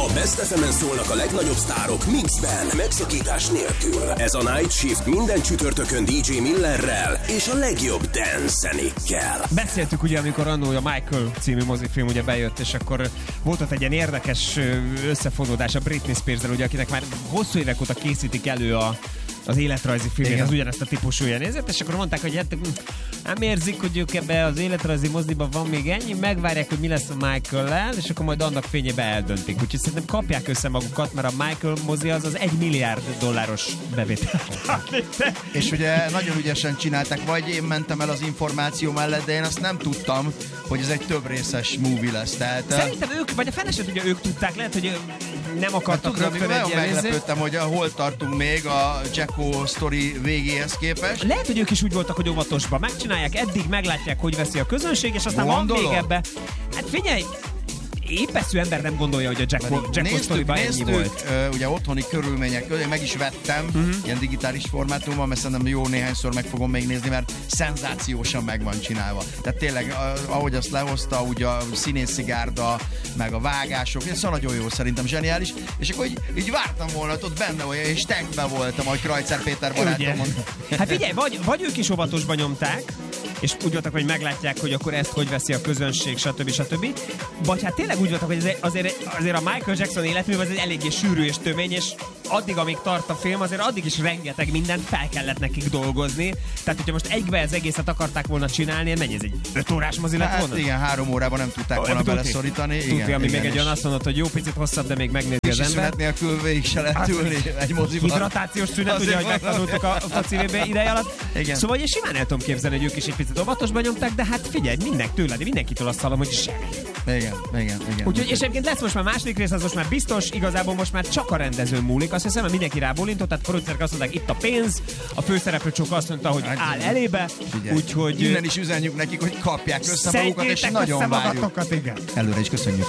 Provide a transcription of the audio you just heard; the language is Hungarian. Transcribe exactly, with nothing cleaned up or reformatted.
A Best ef emen szólnak a legnagyobb sztárok mixben, megszakítás nélkül. Ez a Night Shift minden csütörtökön dé dzsé Millerrel és a legjobb dance-zenékkel. Beszéltük ugye, amikor annó a Michael című mozifilm ugye bejött, és akkor volt ott egy ilyen érdekes összefonódás a Britney Spears-del, ugye, akinek már hosszú évek óta készítik elő a az életrajzi filmén, az ugyanezt a típusú ilyen nézett, és akkor mondták, hogy hát nem érzik, hogy ők ebbe az életrajzi moziban van még ennyi, megvárják, hogy mi lesz a Michael-lel, és akkor majd annak fényébe eldöntik. Úgyhogy szerintem kapják össze magukat, mert a Michael mozi az az egy milliárd dolláros bevétel. És ugye nagyon ügyesen csinálták, vagy én mentem el az információ mellett, de én azt nem tudtam, hogy ez egy több részes movie lesz. Tehát, szerintem ők, vagy a fele sem tudja, ők tudták, lehet, hogy nem akartak hát, rögtön egy ilyen meglepődtem, hogy hol tartunk még a Jacko sztori végéhez képest. Lehet, hogy ők is úgy voltak, hogy óvatosban megcsinálják, eddig meglátják, hogy veszi a közönség, és aztán Gondolom. van még ebbe. Hát figyelj, épeszű ember nem gondolja, hogy a Jacko, Jacko sztoriban ennyi volt. Uh, ugye otthoni körülmények között, meg is vettem uh-huh. ilyen digitális formátumban, mert szerintem jó néhányszor meg fogom még nézni, mert szenzációsan meg van csinálva. Tehát tényleg, uh, ahogy azt lehozta, ugye a színészigárda, meg a vágások, ez szóval nagyon jó, szerintem zseniális. És akkor így, így vártam volna, ott benne olyan, és tankben voltam, ahogy Krajcer Péter barátom mondta. Hát figyelj, vagy, vagy ők is óvatosban nyomták, és úgy voltak, hogy meglátják, hogy akkor ezt hogy veszi a közönség, stb. stb. Vagy hát tényleg úgy voltak, hogy azért, azért, azért a Michael Jackson életmű az egy eléggé sűrű és tömény, és addig, amíg tart a film, azért addig is rengeteg mindent fel kellett nekik dolgozni. Tehát, hogyha most egybe az egészet akarták volna csinálni, mennyi ez egy öt órás mozi lett volna? Hát igen, három órában nem tudták volna beleszorítani. Tudja, ami még egy olyan azt mondott, hogy jó picit hosszabb, de még megnézi az ember. Szünet nélkül végig se lehet ülni egy moziban. Hidratációs szünet, ugye, hogy megtanultuk a foci ideje alatt. Igen. Szóval én simán el tudom képzelni, hogy ők is egy picit óvatosban nyomták, de hát figyelj, mindenki tőled, mindenkitől azt hallom, hogy semmi. Igen, igen, igen. Úgyhogy, és egyébként lesz most már második rész, az most már biztos, igazából most már csak a rendezőn múlik. Azt hiszem, hogy mindenki rábólintott, tehát producerek azt mondták, itt a pénz, a főszereplő csak azt mondta, hogy hát, áll elébe. Úgyhogy innen is üzenjük nekik, hogy kapják össze magukat, és nagyon várjuk. Igen. Előre is köszönjük.